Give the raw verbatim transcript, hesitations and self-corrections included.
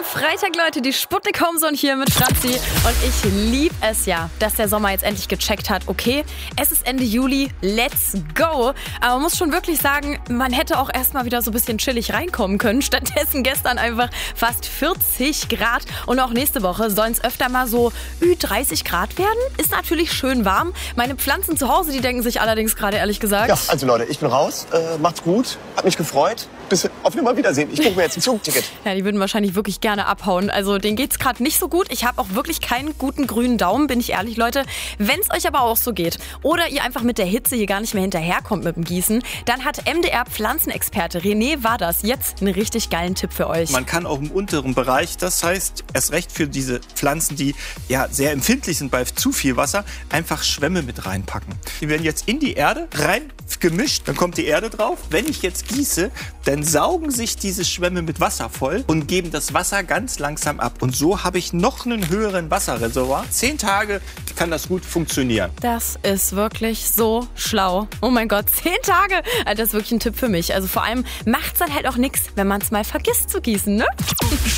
Freitag, Leute, die Sputnik Homezone hier mit Franzi. Und ich liebe es ja, dass der Sommer jetzt endlich gecheckt hat. Okay, es ist Ende Juli, let's go. Aber man muss schon wirklich sagen, man hätte auch erstmal wieder so ein bisschen chillig reinkommen können. Stattdessen gestern einfach fast vierzig Grad. Und auch nächste Woche sollen es öfter mal so Ü dreißig Grad werden. Ist natürlich schön warm. Meine Pflanzen zu Hause, die denken sich allerdings gerade ehrlich gesagt. Ja, also Leute, ich bin raus. Äh, macht's gut. Hat mich gefreut. Bis auf Nimmerwiedersehen. Ich buche mir jetzt ein Zugticket. Ja, die würden wahrscheinlich wirklich gerne abhauen. Also denen geht's gerade nicht so gut. Ich habe auch wirklich keinen guten grünen Daumen, bin ich ehrlich, Leute. Wenn es euch aber auch so geht oder ihr einfach mit der Hitze hier gar nicht mehr hinterherkommt mit dem Gießen, dann hat M D R-Pflanzenexperte René Waders jetzt einen richtig geilen Tipp für euch. Man kann auch im unteren Bereich, das heißt erst recht für diese Pflanzen, die ja sehr empfindlich sind bei zu viel Wasser, einfach Schwämme mit reinpacken. Die werden jetzt in die Erde rein gemischt, dann kommt die Erde drauf. Wenn ich jetzt gieße, dann saugen sich diese Schwämme mit Wasser voll und geben das Wasser ganz langsam ab. Und so habe ich noch einen höheren Wasserreservoir. Zehn Tage kann das gut funktionieren. Das ist wirklich so schlau. Oh mein Gott, zehn Tage. Das ist wirklich ein Tipp für mich. Also vor allem macht es dann halt auch nichts, wenn man es mal vergisst zu gießen, ne?